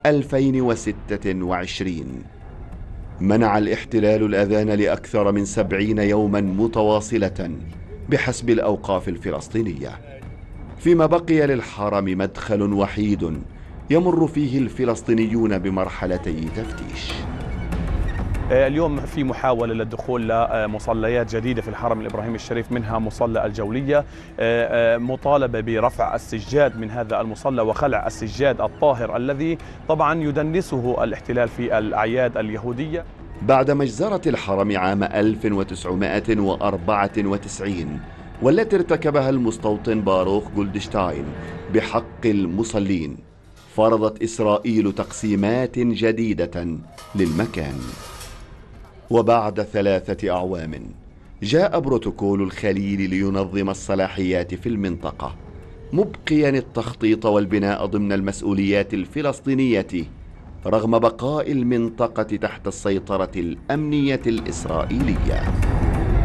2026 منع الاحتلال الأذان لأكثر من 70 يوما متواصلة بحسب الأوقاف الفلسطينية، فيما بقي للحرم مدخل وحيد يمر فيه الفلسطينيون بمرحلتي تفتيش. اليوم في محاولة للدخول لمصليات جديدة في الحرم الإبراهيمي الشريف، منها مصلى الجولية، مطالبة برفع السجاد من هذا المصلى وخلع السجاد الطاهر الذي طبعا يدنسه الاحتلال في الأعياد اليهودية. بعد مجزرة الحرم عام 1994 والتي ارتكبها المستوطن باروخ جولدشتاين بحق المصلين، فرضت إسرائيل تقسيمات جديدة للمكان. وبعد 3 أعوام جاء بروتوكول الخليل لينظم الصلاحيات في المنطقة، مبقيا التخطيط والبناء ضمن المسؤوليات الفلسطينية رغم بقاء المنطقة تحت السيطرة الأمنية الإسرائيلية.